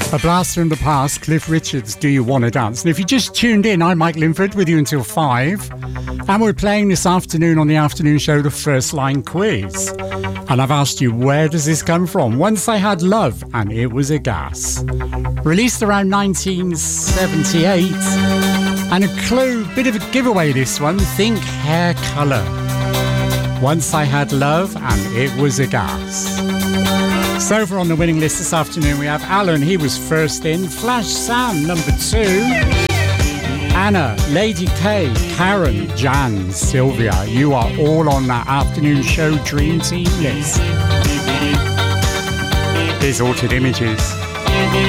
A blast from the past, Cliff Richard's Do You Wanna Dance? And if you just tuned in, I'm Mike Linford with you until 5. And we're playing this afternoon on the afternoon show the First Line Quiz. And I've asked you, where does this come from? Once I Had Love, and It Was a Gas. Released around 1978. And a clue, bit of a giveaway this one, think hair colour. Once I Had Love, and It Was a Gas. So far on the winning list this afternoon, we have Alan, he was first in. Flash Sam, number 2. Anna, Lady K, Karen, Jan, Sylvia, you are all on that afternoon show Dream Team list. Here's Altered Images.